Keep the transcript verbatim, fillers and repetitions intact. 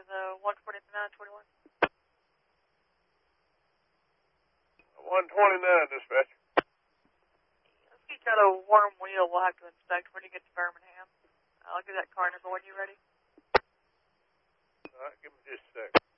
the one twenty-nine twenty-one. one twenty-nine, dispatch. Let's get you out a worm wheel we'll have to inspect when you get to Birmingham. I'll give that car number when you're ready. All right, give me just a sec.